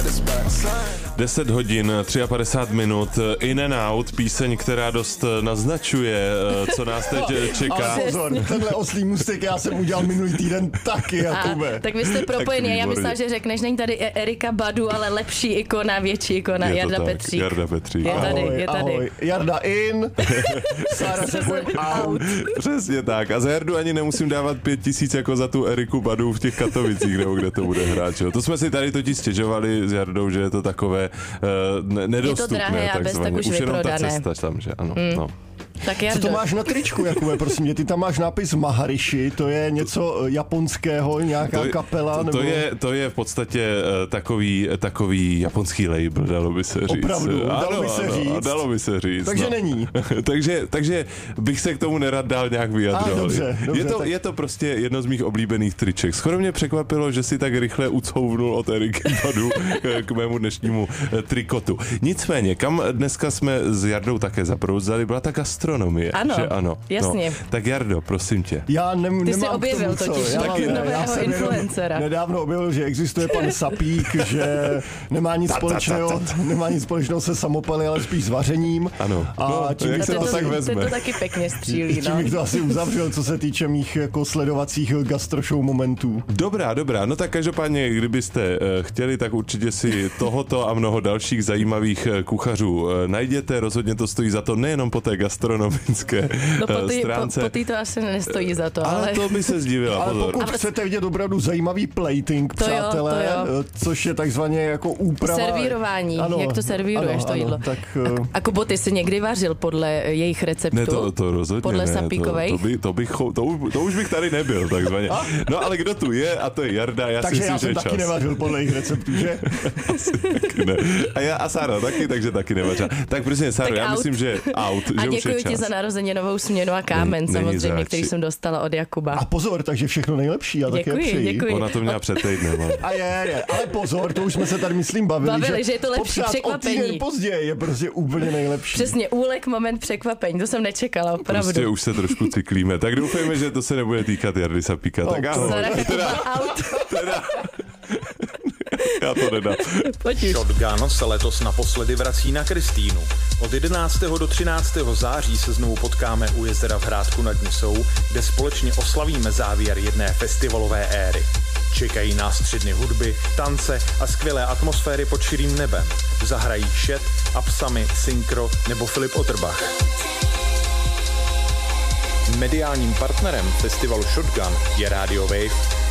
10 hodin, 53 minut, In and Out, píseň, která dost naznačuje, co nás teď čeká. Ale pozor, tenhle oslý můstek já jsem udělal minulý týden taky, Jakube. Tak vy jste propojení, já myslím, že řekneš, není tady Erika Badu, ale lepší ikona, větší ikona, Jarda Petřík. Jarda Petřík. Je tady. Ahoj. Jarda in, Sára se bude out. Přesně tak. A za Jardu ani nemusím dávat 5 000 jako za tu Eriku Badu v těch Katovicích, nebo kde to bude hrát. Čo? To jsme si tady totiž stěžovali s Jardou, že je to takové nedostupné. Je to drahé a bez tak už vyprodané. Jenom ta cesta tam, že ano. No. Tak Jardo. Co to máš na tričku, Jakube, prosím mě? Ty tam máš nápis Maharishi, to je něco japonského, nějaká kapela? Nebo... To je v podstatě takový japonský label, dalo by se říct. Opravdu, dalo by se říct. Takže není. takže bych se k tomu nerad dál nějak vyjadřoval. Dobře, je to prostě jedno z mých oblíbených triček. Skoro mě překvapilo, že si tak rychle ucouvnul od Eriky Badu k mému dnešnímu trikotu. Nicméně, kam dneska jsme s Jardou také zaprouzali, byla ta gastronomie. Ano, že ano. jasně. No. Tak Jardo, prosím tě. Já Ty jsi objevil totiž nového influencera. Nedávno objevil, že existuje pan Sapík, že nemá nic společného se samopaly, ale spíš s vařením. Ano. A jak se to tak vezme. Ty to taky pěkně střílí. Tím bych to asi uzavřel, co se týče mých jako sledovacích gastroshow momentů. Dobrá. No tak každopádně, kdybyste chtěli, tak určitě si tohoto a mnoho dalších zajímavých kuchařů najděte. Rozhodně to stojí za to nejenom po té gastronomické stránce. Po té to asi nestojí za to. Ale to by se zdivila. Ale pokud chcete vidět opravdu zajímavý plating, přátelé, což je takzvaně jako úprava. Servírování, jak to servíruješ to jídlo. Tak, a Kubo, ty jsi někdy vařil podle jejich receptu? Ne, to rozhodně podle ne. Sapíkovej? To už bych tady nebyl, takzvaně. No ale kdo tu je, a to je Jarda, já si myslím, že je čas. Takže já jsem taky nevařil podle jejich receptů, že? Taky ne. A Sára taky, takže taky nevařila. Tak prostě, Sáro, já myslím, že out, a že už je děkuji ti čas. za narozeninovou směnu a kámen, samozřejmě, který jsem dostala od Jakuba. A pozor, takže všechno nejlepší, a také přeji. Děkuji. Ona to měla před týdnem. A je, ale pozor, to už jsme se tady, myslím, bavili, že je to lepší překvapení. O týden později je prostě úplně nejlepší. Přesně, úlek, moment překvapení, to jsem nečekala, opravdu. Prostě už se trošku cyklíme, tak doufejme, že to se nebude týkat Jardy Sapíka. Tak ahoj. Teda. Já to nedám. Shotgun se letos naposledy vrací na Kristýnu. Od 11. do 13. září se znovu potkáme u jezera v Hrádku nad Nisou, kde společně oslavíme závěr jedné festivalové éry. Čekají nás 3 dny hudby, tance a skvělé atmosféry pod širým nebem. Zahrají Shed, Apsami, Synchro nebo Filip Otterbach. Mediálním partnerem festivalu Shotgun je Radio Wave,